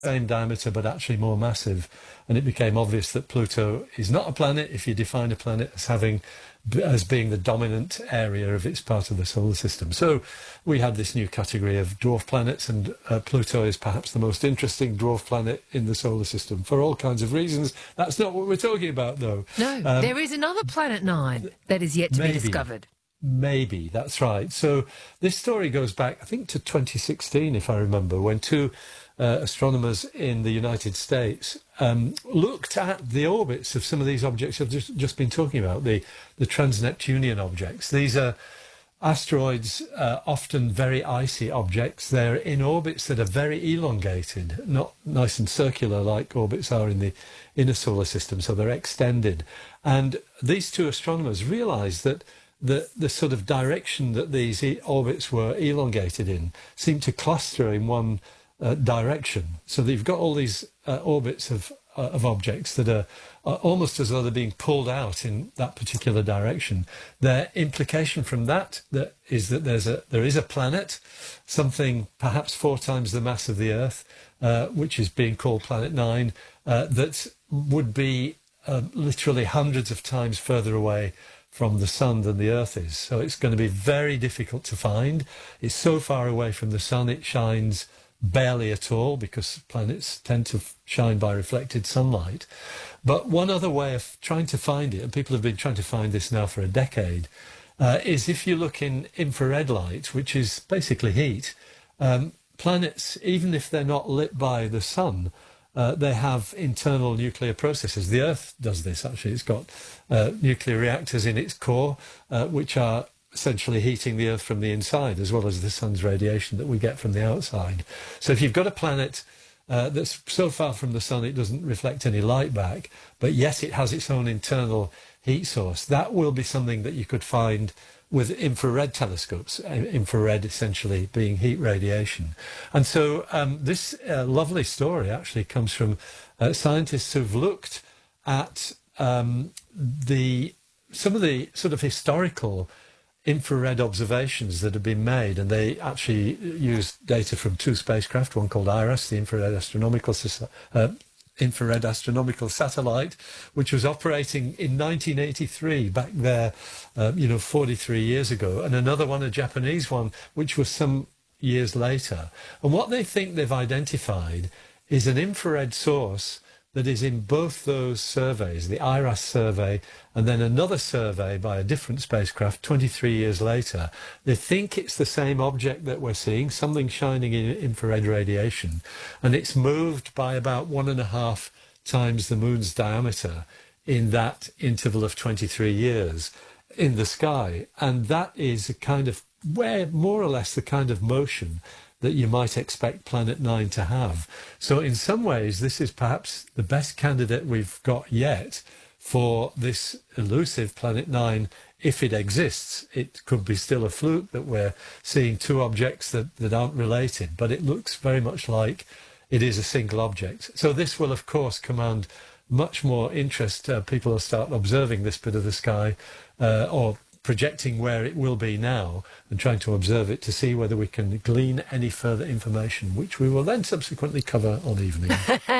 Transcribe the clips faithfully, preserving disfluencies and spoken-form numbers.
same diameter but actually more massive, and it became obvious that Pluto is not a planet if you define a planet as having as being the dominant area of its part of the solar system. So we had this new category of dwarf planets, and uh, Pluto is perhaps the most interesting dwarf planet in the solar system for all kinds of reasons. That's not what we're talking about, though. No, um, there is another Planet Nine that is yet to maybe, be discovered. Maybe, that's right. So this story goes back, I think, to twenty sixteen, if I remember, when two uh, astronomers in the United States um, looked at the orbits of some of these objects I've just, just been talking about, the, the trans-Neptunian objects. These are asteroids, uh, often very icy objects. They're in orbits that are very elongated, not nice and circular like orbits are in the inner solar system, so they're extended. And these two astronomers realized that the, the sort of direction that these e orbits were elongated in seemed to cluster in one uh, direction. So that you've got all these uh, orbits of, uh, of objects that are uh, almost as though they're being pulled out in that particular direction. The implication from that, that is that there's a, there is a planet, something perhaps four times the mass of the Earth, uh, which is being called Planet Nine, uh, that would be uh, literally hundreds of times further away from the sun than the Earth is. So it's going to be very difficult to find. It's so far away from the sun it shines barely at all, because planets tend to shine by reflected sunlight. But one other way of trying to find it, and people have been trying to find this now for a decade, uh, is if you look in infrared light, which is basically heat, um, planets, even if they're not lit by the sun, Uh, they have internal nuclear processes. The Earth does this, actually. It's got uh, nuclear reactors in its core, uh, which are essentially heating the Earth from the inside, as well as the sun's radiation that we get from the outside. So if you've got a planet uh, that's so far from the sun it doesn't reflect any light back, but yet it has its own internal heat source, that will be something that you could find with infrared telescopes, infrared essentially being heat radiation. And so um, this uh, lovely story actually comes from uh, scientists who've looked at um, the some of the sort of historical infrared observations that have been made, and they actually used data from two spacecraft, one called IRAS, the Infrared Astronomical Society, uh, infrared astronomical satellite, which was operating in nineteen eighty-three, back there, uh, you know, forty-three years ago, and another one, a Japanese one, which was some years later. And what they think they've identified is an infrared source that is in both those surveys, the IRAS survey and then another survey by a different spacecraft twenty-three years later. They think it's the same object that we're seeing, something shining in infrared radiation, and it's moved by about one and a half times the moon's diameter in that interval of twenty-three years in the sky. And that is a kind of, where more or less the kind of motion that you might expect Planet Nine to have. So in some ways, this is perhaps the best candidate we've got yet for this elusive Planet Nine, if it exists. It could be still a fluke that we're seeing two objects that, that aren't related, but it looks very much like it is a single object. So this will, of course, command much more interest. Uh, people will start observing this bit of the sky, uh, or projecting where it will be now and trying to observe it to see whether we can glean any further information, which we will then subsequently cover on evening.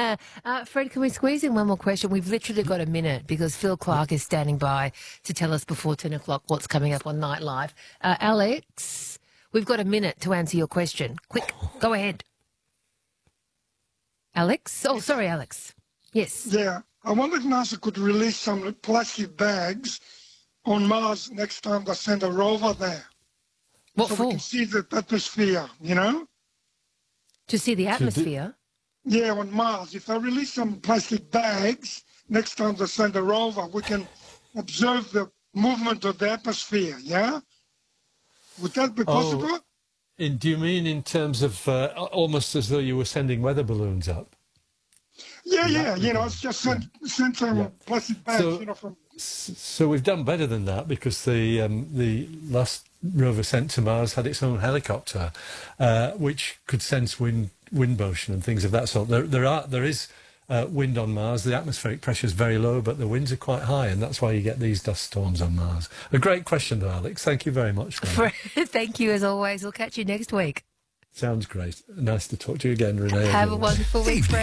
uh, Fred, can we squeeze in one more question? We've literally got a minute because Phil Clark is standing by to tell us before ten o'clock what's coming up on Night Live. Uh, Alex, we've got a minute to answer your question. Quick, go ahead. Alex? Oh, sorry, Alex. Yes. Yeah, I wonder if NASA could release some plastic bags on Mars next time they send a rover there. What so for? we can see the atmosphere, you know? To see the atmosphere? Yeah, on Mars. If they release some plastic bags next time they send a rover, we can observe the movement of the atmosphere, yeah? Would that be possible? Oh, in, do you mean in terms of uh, almost as though you were sending weather balloons up? Yeah, yeah, you know, it's just sent, yeah. sent some yeah. plastic bags, so, you know, from... So we've done better than that, because the um, the last rover sent to Mars had its own helicopter, uh, which could sense wind wind motion and things of that sort. There there are there is uh, wind on Mars. The atmospheric pressure is very low, but the winds are quite high, and that's why you get these dust storms on Mars. A great question, though, Alex. Thank you very much. Thank you, as always. We'll catch you next week. Sounds great. Nice to talk to you again, Renee. Have a wonderful week, Brad.